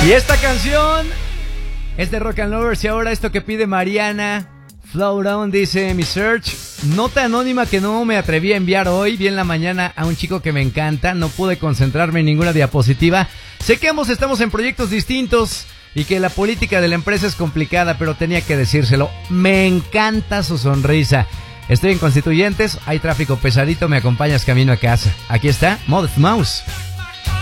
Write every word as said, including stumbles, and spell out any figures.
Y esta canción es de Rock and Lovers. Y ahora esto que pide Mariana, Flow Down, dice mi search. Nota anónima que no me atreví a enviar hoy. Vi en la mañana a un chico que me encanta. No pude concentrarme en ninguna diapositiva. Sé que ambos estamos en proyectos distintos y que la política de la empresa es complicada, pero tenía que decírselo. Me encanta su sonrisa. Estoy en Constituyentes, hay tráfico pesadito, me acompañas camino a casa. Aquí está Modest Mouse.